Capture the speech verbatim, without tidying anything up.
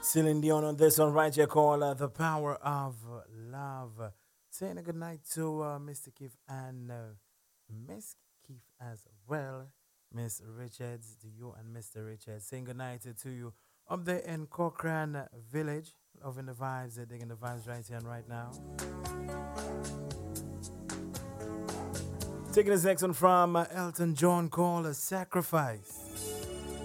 Celine Dion on this one right here called uh, The Power of Love. Saying a good night to uh, mister Keith and uh, Miss Keith as well. Miss Richards, to you and mister Richards. Saying good night to you up there in Cochrane Village. Loving the vibes, uh, digging the vibes right here and right now. Taking this next one from uh, Elton John called a Sacrifice.